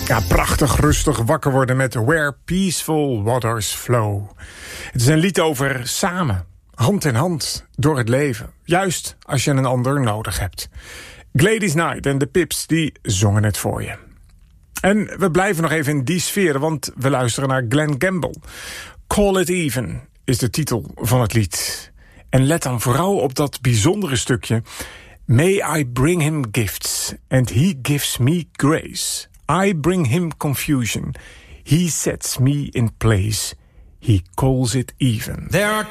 Ja, prachtig rustig wakker worden met Where Peaceful Waters Flow. Het is een lied over samen, hand in hand, door het leven. Juist als je een ander nodig hebt. Gladys Knight en de Pips, die zongen het voor je. En we blijven nog even in die sfeer, want we luisteren naar Glen Campbell. Call It Even is de titel van het lied. En let dan vooral op dat bijzondere stukje. May I bring him gifts, and he gives me grace. I bring him confusion. He sets me in place. He calls it even. There are